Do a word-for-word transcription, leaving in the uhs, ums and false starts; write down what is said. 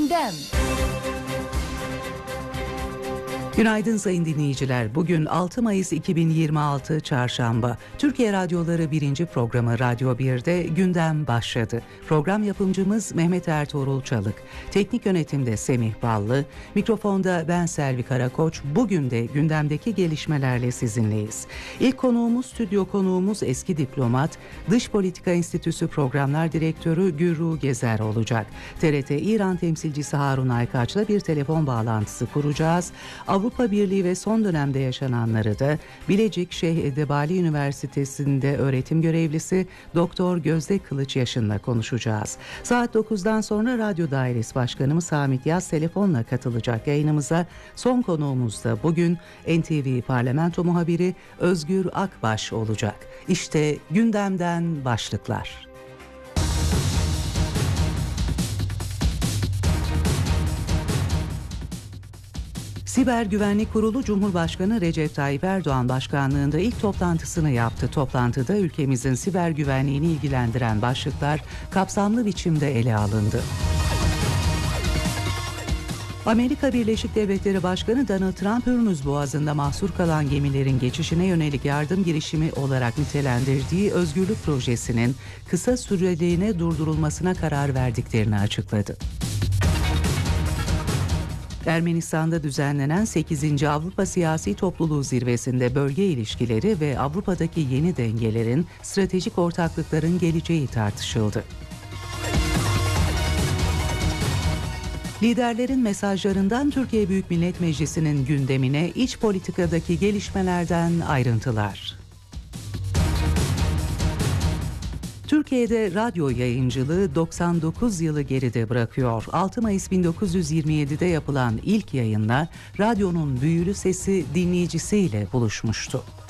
Gündem. Günaydın sayın dinleyiciler. Bugün altı Mayıs iki bin yirmi altı Çarşamba. Türkiye Radyoları birinci programı Radyo bir'de gündem başladı. Program yapımcımız Mehmet Ertuğrul Çalık. Teknik yönetimde Semih Ballı. Mikrofonda ben Selvi Karakoç. Bugün de gündemdeki gelişmelerle sizinleyiz. İlk konuğumuz, stüdyo konuğumuz eski diplomat, Dış Politika Enstitüsü Programlar Direktörü Gürru Gezer olacak. T R T İran temsilcisi Harun Aykaç'la bir telefon bağlantısı kuracağız. Avrupa Birliği ve son dönemde yaşananları da Bilecik Şeyh Edebali Üniversitesi'nde öğretim görevlisi Doktor Gözde Kılıçyaşın'la konuşacağız. Saat dokuzdan sonra Radyo Dairesi Başkanımız Hamit Yaz telefonla katılacak yayınımıza. Son konuğumuz da bugün N T V Parlamento muhabiri Özgür Akbaş olacak. İşte gündemden başlıklar. Siber Güvenlik Kurulu Cumhurbaşkanı Recep Tayyip Erdoğan başkanlığında ilk toplantısını yaptı. Toplantıda ülkemizin siber güvenliğini ilgilendiren başlıklar kapsamlı biçimde ele alındı. Amerika Birleşik Devletleri Başkanı Donald Trump, Hürmüz Boğazı'nda mahsur kalan gemilerin geçişine yönelik yardım girişimi olarak nitelendirdiği Özgürlük Projesi'nin kısa süreliğine durdurulmasına karar verdiklerini açıkladı. Ermenistan'da düzenlenen sekizinci Avrupa Siyasi Topluluğu Zirvesi'nde bölge ilişkileri ve Avrupa'daki yeni dengelerin, stratejik ortaklıkların geleceği tartışıldı. Liderlerin mesajlarından Türkiye Büyük Millet Meclisi'nin gündemine iç politikadaki gelişmelerden ayrıntılar. Türkiye'de radyo yayıncılığı doksan dokuz yılı geride bırakıyor. altı Mayıs bin dokuz yüz yirmi yedi'de yapılan ilk yayınla radyonun büyülü sesi dinleyicisiyle buluşmuştu.